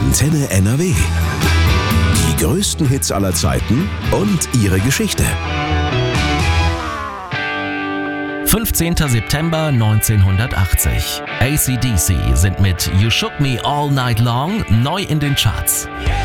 Antenne NRW. Die größten Hits aller Zeiten und ihre Geschichte. 15. September 1980. AC/DC sind mit You Shook Me All Night Long neu in den Charts.